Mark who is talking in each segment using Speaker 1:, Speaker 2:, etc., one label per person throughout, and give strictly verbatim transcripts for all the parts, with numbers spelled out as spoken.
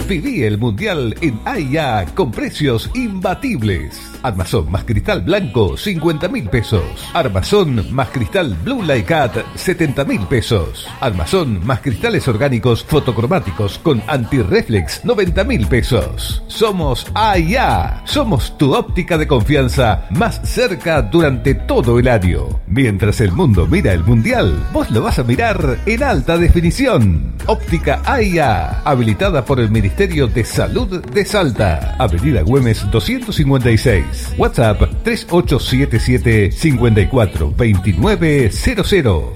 Speaker 1: Viví el Mundial en A y A con precios imbatibles. Armazón más cristal blanco, cincuenta mil pesos. Armazón más cristal Blue Light Cat, setenta mil pesos. Armazón más cristales orgánicos fotocromáticos con anti-reflex, noventa mil pesos. Somos A y A. Somos tu óptica de confianza más cerca durante todo el año. Mientras el mundo mira el Mundial, vos lo vas a mirar en alta definición. Óptica A y A, habilitada por el Ministerio de Salud de Salta. Avenida Güemes doscientos cincuenta y seis. WhatsApp tres ocho siete siete, cinco cuatro dos nueve cero cero.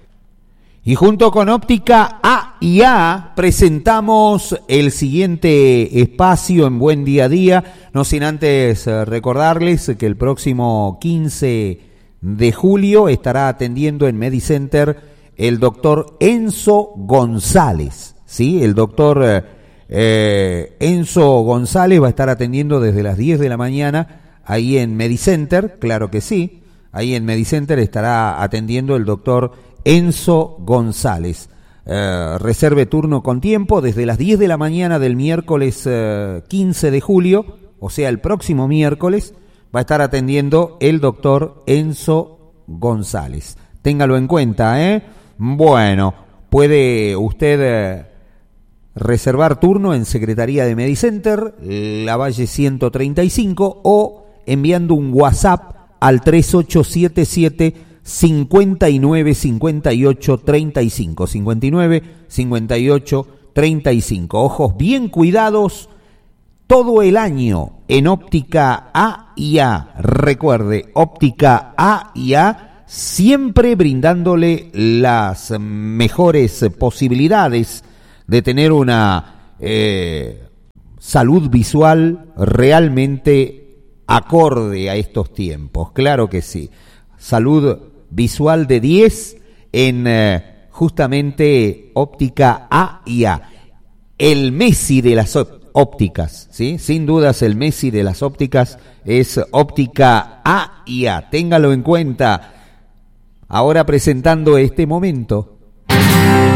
Speaker 2: Y junto con Óptica A y A presentamos el siguiente espacio en Buen Día a Día, no sin antes recordarles que el próximo quince de julio estará atendiendo en Medicenter el doctor Enzo González, ¿sí? El doctor eh, Enzo González va a estar atendiendo desde las diez de la mañana ahí en Medicenter, claro que sí, ahí en Medicenter estará atendiendo el doctor Enzo González. Eh, reserve turno con tiempo desde las diez de la mañana del miércoles eh, quince de julio, o sea, el próximo miércoles, va a estar atendiendo el doctor Enzo González. Téngalo en cuenta, ¿eh? Bueno, puede usted eh, reservar turno en Secretaría de Medicenter, Lavalle ciento treinta y cinco, o enviando un WhatsApp al tres ocho siete siete, cinco nueve cinco ocho tres cinco, cinco nueve cinco ocho tres cinco. Ojos bien cuidados todo el año en Óptica A y A. Recuerde, Óptica A y A, siempre brindándole las mejores posibilidades de tener una eh, salud visual realmente acorde a estos tiempos. Claro que sí. Salud visual de diez en eh, justamente Óptica A y A. El Messi de las ópticas, ¿sí? Sin dudas el Messi de las ópticas es Óptica A y A. Téngalo en cuenta. Ahora presentando este momento